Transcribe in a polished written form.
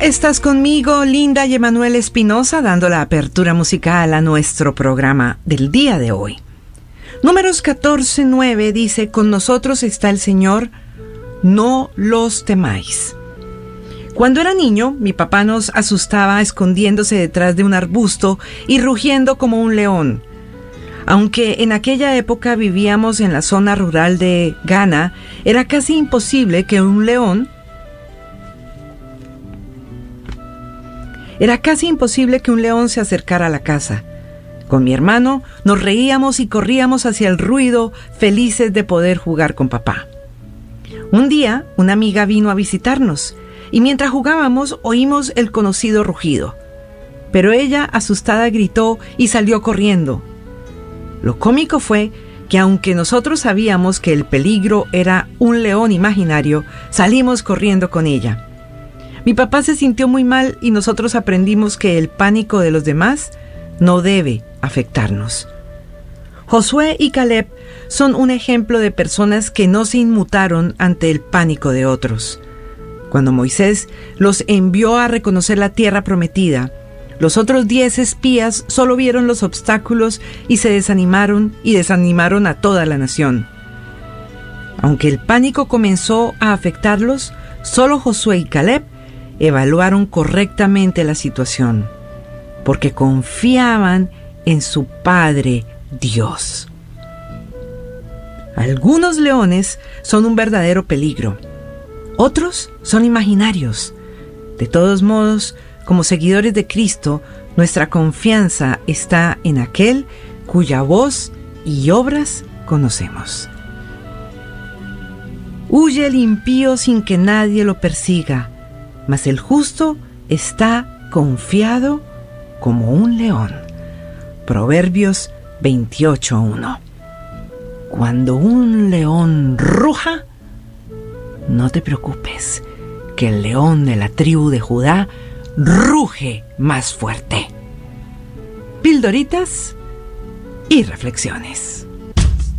Estás conmigo, Linda y Emanuel Espinosa, dando la apertura musical a nuestro programa del día de hoy. Números 14:9 dice: con nosotros está el Señor, no los temáis. Cuando era niño, mi papá nos asustaba escondiéndose detrás de un arbusto y rugiendo como un león. Aunque en aquella época vivíamos en la zona rural de Ghana, era casi imposible que un león se acercara a la casa. Con mi hermano nos reíamos y corríamos hacia el ruido, felices de poder jugar con papá. Un día, una amiga vino a visitarnos y mientras jugábamos oímos el conocido rugido. Pero ella, asustada, gritó y salió corriendo. Lo cómico fue que aunque nosotros sabíamos que el peligro era un león imaginario, salimos corriendo con ella. Mi papá se sintió muy mal y nosotros aprendimos que el pánico de los demás no debe afectarnos. Josué y Caleb son un ejemplo de personas que no se inmutaron ante el pánico de otros. Cuando Moisés los envió a reconocer la tierra prometida, los otros 10 espías solo vieron los obstáculos y se desanimaron a toda la nación. Aunque el pánico comenzó a afectarlos, solo Josué y Caleb evaluaron correctamente la situación, porque confiaban en su Padre Dios. Algunos leones son un verdadero peligro, otros son imaginarios. De todos modos, como seguidores de Cristo, nuestra confianza está en aquel cuya voz y obras conocemos. Huye el impío sin que nadie lo persiga, mas el justo está confiado como un león. Proverbios 28:1. Cuando un león ruja, no te preocupes, que el león de la tribu de Judá ruge más fuerte. Pildoritas y reflexiones.